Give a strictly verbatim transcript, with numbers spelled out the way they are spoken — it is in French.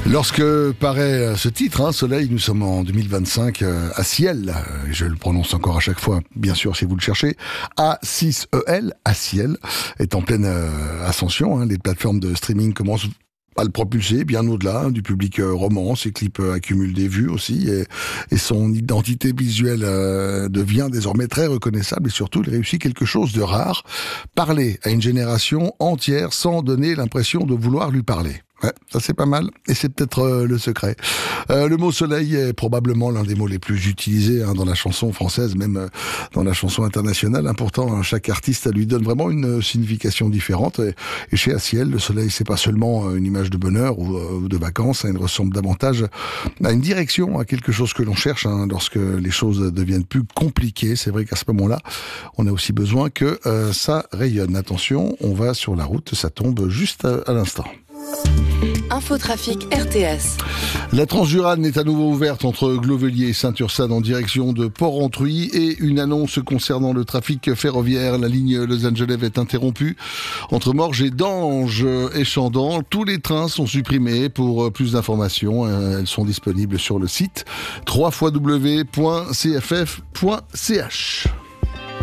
Lorsque paraît ce titre, hein, Soleil, nous sommes en deux mille vingt-cinq, euh, à Ciel, euh, je le prononce encore à chaque fois, bien sûr, si vous le cherchez, A six E L, à Ciel, est en pleine euh, ascension. Hein, les plateformes de streaming commencent à le propulser bien au-delà, hein, du public euh, roman. Ses clips euh, accumulent des vues aussi, et, et son identité visuelle euh, devient désormais très reconnaissable, et surtout, il réussit quelque chose de rare: parler à une génération entière sans donner l'impression de vouloir lui parler. Ouais, ça c'est pas mal, et c'est peut-être euh, le secret. Euh, le mot soleil est probablement l'un des mots les plus utilisés, hein, dans la chanson française, même euh, dans la chanson internationale. Hein, pourtant, hein, chaque artiste lui donne vraiment une signification différente. Et, et chez Asiel, le soleil, c'est pas seulement une image de bonheur ou, euh, ou de vacances. Hein, il ressemble davantage à une direction, à quelque chose que l'on cherche, hein, lorsque les choses deviennent plus compliquées. C'est vrai qu'à ce moment-là, on a aussi besoin que euh, ça rayonne. Attention, on va sur la route, ça tombe juste à, à l'instant. Infotrafic R T S. La Transjurane est à nouveau ouverte entre Glovellier et Saint-Ursade en direction de Port-Entruy, et une annonce concernant le trafic ferroviaire. La ligne Lausanne-Genève est interrompue entre Morges et Dange et Chandan. Tous les trains sont supprimés. Pour plus d'informations, elles sont disponibles sur le site w w w point c f f point c h.